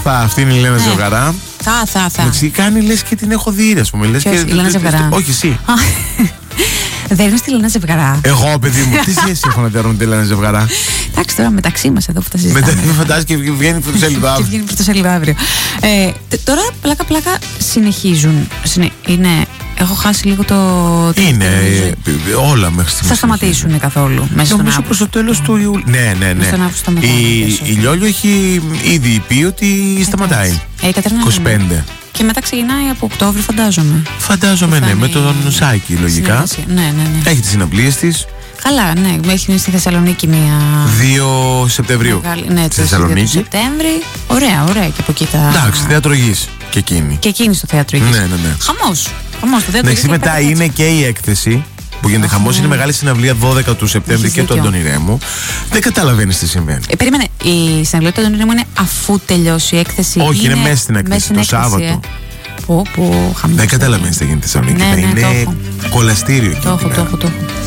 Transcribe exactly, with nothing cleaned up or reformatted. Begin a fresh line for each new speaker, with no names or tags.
Αυτή είναι η Λένα Ζευγαρά.
Θα, θα, θα.
Με κάνει λες και την έχω δει, ας πούμε. Λες
Ποιος,
και...
η Λένα Ζευγαρά.
Όχι, εσύ.
Δέρνεις τη Λένα Ζευγαρά.
Εγώ, παιδί μου, τι σχέση έχω να δέρνω τη Λένα Ζευγαρά.
Εντάξει, τώρα μεταξύ μας εδώ που τα συζητάμε.
Μετά φαντάζεσαι και βγαίνει πρωτοσέλιδο αύριο.
Και βγαίνει πρωτοσέλιδο αύριο. Ε, τώρα πλάκα-πλάκα συνεχίζουν. Είναι. Έχω χάσει λίγο το.
Είναι όλα μέχρι στιγμής.
Θα σταματήσουν καθόλου μέσα στον
Αύγουστο. Προς το τέλος του Ιουλίου. Ναι, ναι, ναι. Η, η Λιόλιο έχει ήδη πει ότι σταματάει.
Ε, η Κατερίνα
είκοσι πέντε.
Και μετά ξεκινάει από Οκτώβριο, φαντάζομαι.
Φαντάζομαι, ναι, με τον Σάκη λογικά.
Ναι, ναι, ναι.
Έχει τις συναυλίες της.
Καλά, ναι, έχει στη Θεσσαλονίκη μία.
δύο Σεπτεμβρίου.
Ναι,
στη Θεσσαλονίκη.
Σεπτέμβρη. Ωραία, ωραία και από εκεί τα.
Εντάξει, θέατρο Γης και εκείνη.
Και εκείνη στο θέατρο Γης.
Ναι, ναι, ναι.
Χαμός. Χαμός το θέατρο Γης.
Μετά είναι και η έκθεση που γίνεται χαμός. Είναι μεγάλη συναυλία δώδεκα του Σεπτέμβρη και του Αντώνη Ρέμου. Δεν καταλαβαίνεις τι συμβαίνει.
Ε, περίμενε, η συναυλία του Αντώνη Ρέμου είναι αφού τελειώσει η έκθεση.
Όχι, είναι, είναι μέσα στην έκθεση, το Σάββατο. Ε.
Πω, πω,
δεν καταλαβαίνεις τι γίνεται στη Θεσσαλονίκη.
Ναι, ναι,
είναι κολαστήριο εκεί.
Το έχω, το έχω, το έχω.